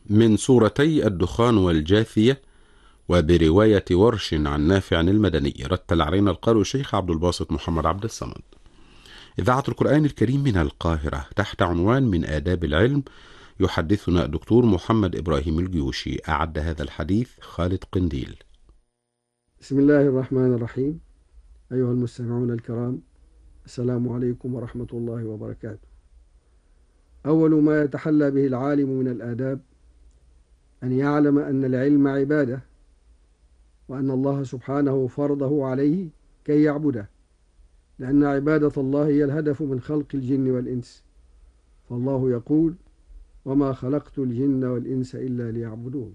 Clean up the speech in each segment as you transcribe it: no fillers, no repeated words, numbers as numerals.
من سورتي الدخان والجاثية، وبرواية ورش عن نافع المدني. رتل علينا القارئ الشيخ عبد الباسط محمد عبد الصمد. إذاعة القرآن الكريم من القاهرة، تحت عنوان من آداب العلم، يحدثنا الدكتور محمد إبراهيم الجيوشي. أعد هذا الحديث خالد قنديل. بسم الله الرحمن الرحيم. أيها المستمعون الكرام، السلام عليكم ورحمة الله وبركاته. أول ما يتحلى به العالم من الآداب أن يعلم أن العلم عبادة، وأن الله سبحانه فرضه عليه كي يعبده، لأن عبادة الله هي الهدف من خلق الجن والإنس. فالله يقول: وما خلقت الجن والإنس إلا ليعبدون.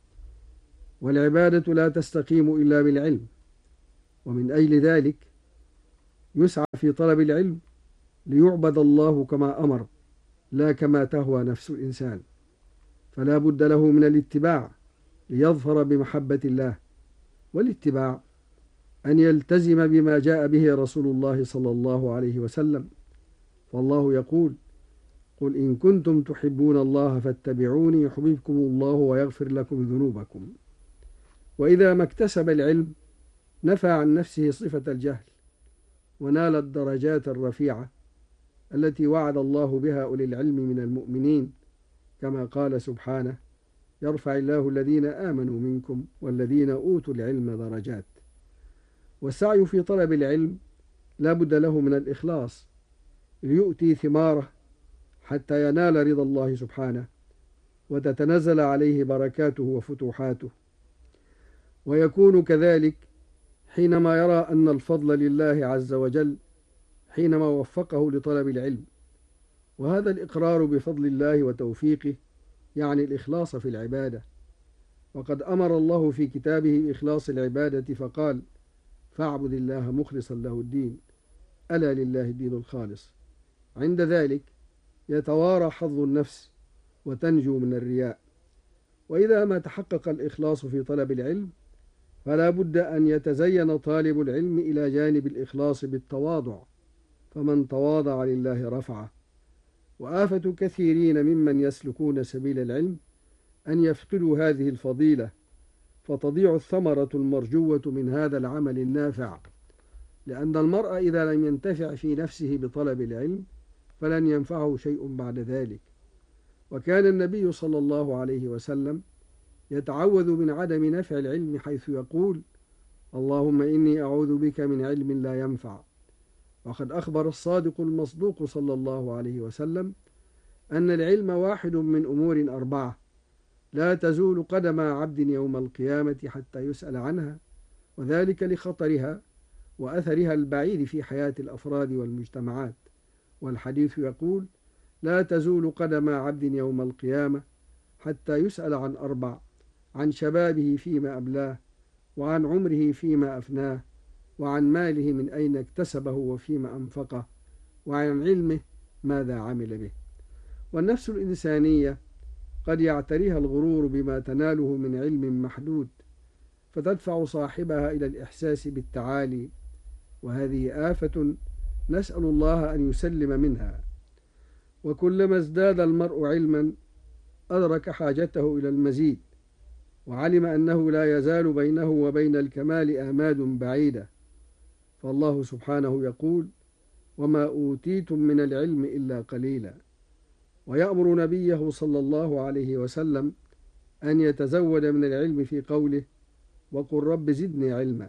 والعبادة لا تستقيم إلا بالعلم، ومن أجل ذلك يسعى في طلب العلم ليعبد الله كما أمر، لا كما تهوى نفس الإنسان. فلا بد له من الاتباع ليظفر بمحبة الله، والاتباع أن يلتزم بما جاء به رسول الله صلى الله عليه وسلم. فالله يقول: قل إن كنتم تحبون الله فاتبعوني يحببكم الله ويغفر لكم ذنوبكم. وإذا ما اكتسب العلم نفى عن نفسه صفة الجهل، ونال الدرجات الرفيعة التي وعد الله بها أولي العلم من المؤمنين، كما قال سبحانه: يرفع الله الذين آمنوا منكم والذين أوتوا العلم درجات. والسعي في طلب العلم لا بد له من الإخلاص ليؤتي ثماره حتى ينال رضا الله سبحانه، وتتنزل عليه بركاته وفتوحاته. ويكون كذلك حينما يرى أن الفضل لله عز وجل حينما وفقه لطلب العلم. وهذا الإقرار بفضل الله وتوفيقه يعني الإخلاص في العبادة. وقد أمر الله في كتابه بإخلاص العبادة فقال: فاعبد الله مخلصا له الدين، ألا لله الدين الخالص. عند ذلك يتوارى حظ النفس وتنجو من الرياء. وإذا ما تحقق الإخلاص في طلب العلم فلا بد أن يتزين طالب العلم إلى جانب الإخلاص بالتواضع، فمن تواضع لله رفعه. وآفة كثيرين ممن يسلكون سبيل العلم أن يفقدوا هذه الفضيلة، فتضيع الثمرة المرجوة من هذا العمل النافع، لأن المرء إذا لم ينتفع في نفسه بطلب العلم فلن ينفعه شيء بعد ذلك. وكان النبي صلى الله عليه وسلم يتعوذ من عدم نفع العلم، حيث يقول: اللهم إني أعوذ بك من علم لا ينفع. وقد أخبر الصادق المصدوق صلى الله عليه وسلم أن العلم واحد من أمور 4 لا تزول قدم عبد يوم القيامة حتى يسأل عنها، وذلك لخطرها وأثرها البعيد في حياة الأفراد والمجتمعات. والحديث يقول: لا تزول قدم عبد يوم القيامة حتى يسأل عن 4: عن شبابه فيما أبلاه، وعن عمره فيما أفناه، وعن ماله من أين اكتسبه وفيما أنفقه، وعن علمه ماذا عمل به. والنفس الإنسانية قد يعتريها الغرور بما تناله من علم محدود، فتدفع صاحبها إلى الإحساس بالتعالي، وهذه آفة نسأل الله أن يسلم منها. وكلما ازداد المرء علما أدرك حاجته إلى المزيد، وعلم أنه لا يزال بينه وبين الكمال آماد بعيدة. فالله سبحانه يقول: وما أوتيتم من العلم إلا قليلا. ويأمر نبيه صلى الله عليه وسلم أن يتزود من العلم في قوله: وقل رب زدني علما.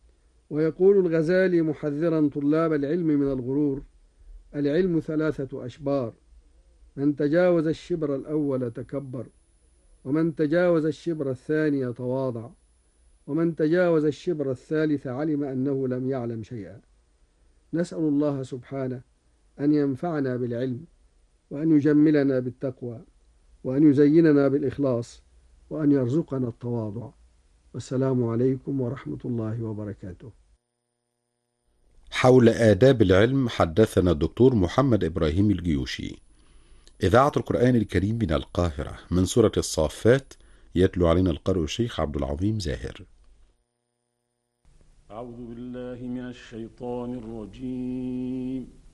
ويقول الغزالي محذرا طلاب العلم من الغرور: العلم 3 أشبار، من تجاوز الشبر الأول تكبر، ومن تجاوز الشبر الثاني تواضع، ومن تجاوز الشبر الثالث علم أنه لم يعلم شيئا. نسأل الله سبحانه أن ينفعنا بالعلم، وأن يجملنا بالتقوى، وأن يزيننا بالإخلاص، وأن يرزقنا التواضع. والسلام عليكم ورحمة الله وبركاته. حول آداب العلم حدثنا الدكتور محمد إبراهيم الجيوشي. إذاعة القرآن الكريم من القاهرة، من سورة الصافات، يتلو علينا القارئ الشيخ عبد العظيم زاهر. أعوذ بالله من الشيطان الرجيم.